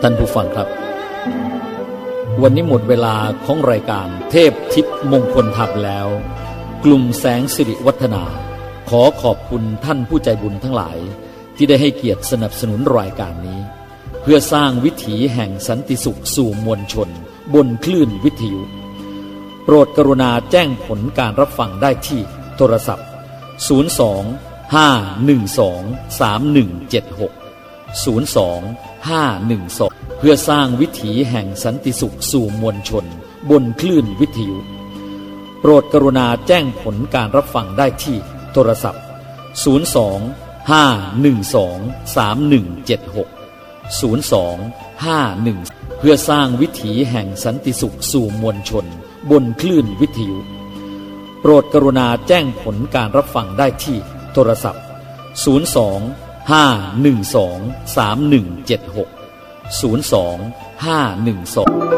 ท่านผู้ฟังครับวันนี้หมดเวลาของรายการเทพทิพย์มงคลธรรมแล้วกลุ่มแสงสิริวัฒนาขอขอบคุณท่านผู้ใจบุญทั้งหลายที่ได้ให้เกียรติสนับสนุนรายการนี้เพื่อสร้างวิถีแห่งสันติสุขสู่มวลชนบนคลื่นวิทยุโปรดกรุณาแจ้งผลการรับฟังได้ที่โทรศัพท์02-512-3176 02-512เพื่อสร้างวิถีแห่งสันติสุขสู่มวลชนบนคลื่นวิทยุโปรดกรุณาแจ้งผลการรับฟังได้ที่โทรศัพท์02-512-3176 02-512เพื่อสร้างวิถีแห่งสันติสุขสู่มวลชนบนคลื่นวิทยุโปรดกรุณาแจ้งผลการรับฟังได้ที่โทรศัพท์02-512-3176 02-512